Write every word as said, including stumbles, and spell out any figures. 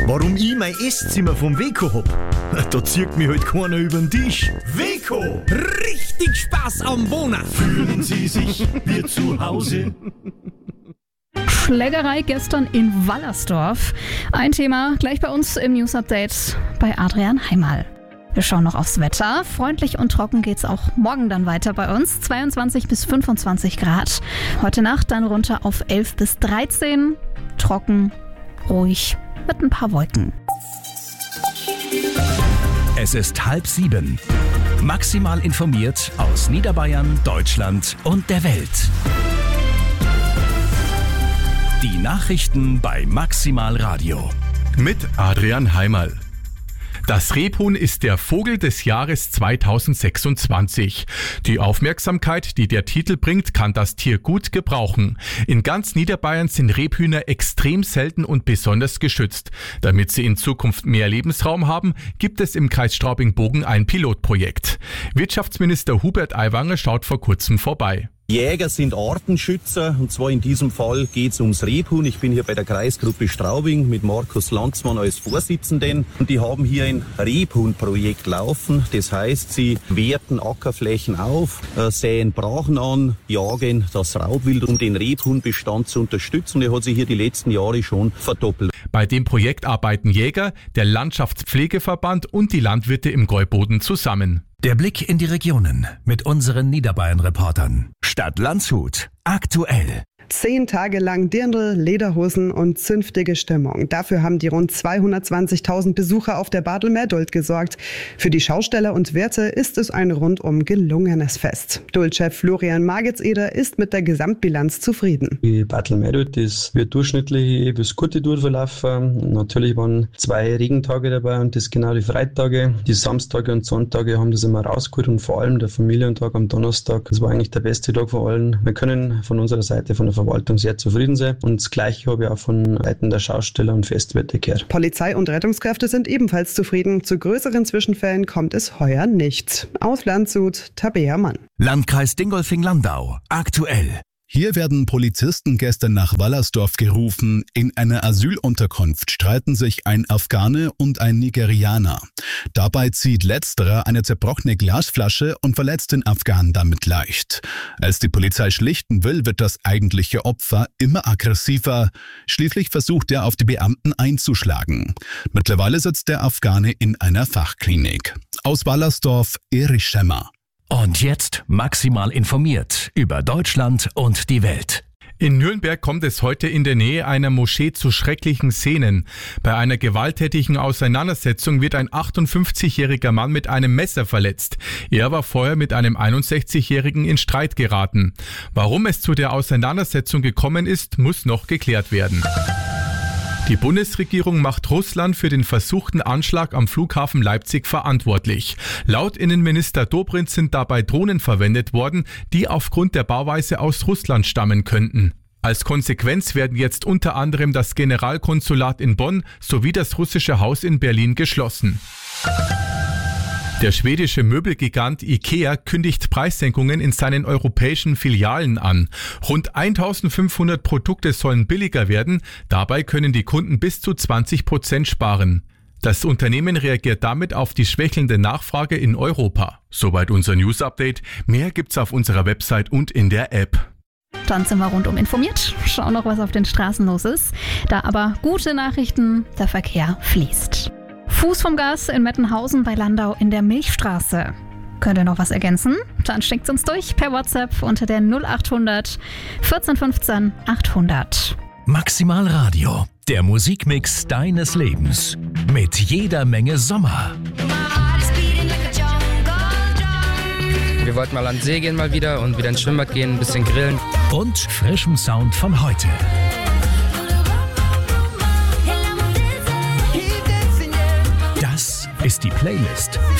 Warum ich mein Esszimmer vom Weko hab? Da zieht mich halt keiner über den Tisch. Weko! Richtig Spaß am Wohnen. Fühlen Sie sich wie zu Hause? Schlägerei gestern in Wallersdorf. Ein Thema gleich bei uns im News Update bei Adrian Heimal. Wir schauen noch aufs Wetter. Freundlich und trocken geht's auch morgen dann weiter bei uns. zweiundzwanzig bis fünfundzwanzig Grad. Heute Nacht dann runter auf elf bis dreizehn. Trocken, ruhig, mit ein paar Wolken. Es ist halb sieben. Maximal informiert aus Niederbayern, Deutschland und der Welt. Die Nachrichten bei Maximal Radio. Mit Adrian Heimal. Das Rebhuhn ist der Vogel des Jahres zweitausendsechsundzwanzig. Die Aufmerksamkeit, die der Titel bringt, kann das Tier gut gebrauchen. In ganz Niederbayern sind Rebhühner extrem selten und besonders geschützt. Damit sie in Zukunft mehr Lebensraum haben, gibt es im Kreis Straubing-Bogen ein Pilotprojekt. Wirtschaftsminister Hubert Aiwanger schaut vor kurzem vorbei. Jäger sind Artenschützer und zwar in diesem Fall geht es ums Rebhuhn. Ich bin hier bei der Kreisgruppe Straubing mit Markus Lanzmann als Vorsitzenden und die haben hier ein Rebhuhnprojekt laufen. Das heißt, sie werten Ackerflächen auf, äh, säen Brachen an, jagen das Raubwild, um den Rebhuhnbestand zu unterstützen. Der hat sich hier die letzten Jahre schon verdoppelt. Bei dem Projekt arbeiten Jäger, der Landschaftspflegeverband und die Landwirte im Gäuboden zusammen. Der Blick in die Regionen mit unseren Niederbayern-Reportern. Stadt Landshut. Aktuell. Zehn Tage lang Dirndl, Lederhosen und zünftige Stimmung. Dafür haben die rund zweihundertzwanzigtausend Besucher auf der Badl Meerdult gesorgt. Für die Schausteller und Wirte ist es ein rundum gelungenes Fest. Dult-Chef Florian Magetseder ist mit der Gesamtbilanz zufrieden. Die Badl Meerdult ist wird durchschnittlich bis gute Tour verlaufen. Natürlich waren zwei Regentage dabei und das genau die Freitage. Die Samstage und Sonntage haben das immer rausgeholt und vor allem der Familientag am Donnerstag. Das war eigentlich der beste Tag von allen. Wir können von unserer Seite, von der Verwaltung sehr zufrieden sein. Und das Gleiche habe ich auch von Seiten der Schausteller und Festwirte gehört. Polizei und Rettungskräfte sind ebenfalls zufrieden. Zu größeren Zwischenfällen kommt es heuer nicht. Aus Landshut, Tabea Mann. Landkreis Dingolfing-Landau. Aktuell. Hier werden Polizisten gestern nach Wallersdorf gerufen. In einer Asylunterkunft streiten sich ein Afghane und ein Nigerianer. Dabei zieht letzterer eine zerbrochene Glasflasche und verletzt den Afghanen damit leicht. Als die Polizei schlichten will, wird das eigentliche Opfer immer aggressiver. Schließlich versucht er, auf die Beamten einzuschlagen. Mittlerweile sitzt der Afghane in einer Fachklinik. Aus Wallersdorf, Erich Schemmer. Und jetzt maximal informiert über Deutschland und die Welt. In Nürnberg kommt es heute in der Nähe einer Moschee zu schrecklichen Szenen. Bei einer gewalttätigen Auseinandersetzung wird ein achtundfünfzigjähriger Mann mit einem Messer verletzt. Er war vorher mit einem einundsechzigjährigen in Streit geraten. Warum es zu der Auseinandersetzung gekommen ist, muss noch geklärt werden. Die Bundesregierung macht Russland für den versuchten Anschlag am Flughafen Leipzig verantwortlich. Laut Innenminister Dobrindt sind dabei Drohnen verwendet worden, die aufgrund der Bauweise aus Russland stammen könnten. Als Konsequenz werden jetzt unter anderem das Generalkonsulat in Bonn sowie das russische Haus in Berlin geschlossen. Der schwedische Möbelgigant IKEA kündigt Preissenkungen in seinen europäischen Filialen an. Rund eintausendfünfhundert Produkte sollen billiger werden, dabei können die Kunden bis zu zwanzig Prozent sparen. Das Unternehmen reagiert damit auf die schwächelnde Nachfrage in Europa. Soweit unser News-Update. Mehr gibt's auf unserer Website und in der App. Dann sind wir rundum informiert. Schauen noch, was auf den Straßen los ist. Da aber gute Nachrichten, der Verkehr fließt. Fuß vom Gas in Mettenhausen bei Landau in der Milchstraße. Könnt ihr noch was ergänzen? Dann schickt's uns durch per WhatsApp unter der null achthundert vierzehn fünfzehn achthundert. Maximal Radio, der Musikmix deines Lebens. Mit jeder Menge Sommer. Wir wollten mal an den See gehen mal wieder und wieder ins Schwimmbad gehen, ein bisschen grillen. Und frischem Sound von heute. Das ist die Playlist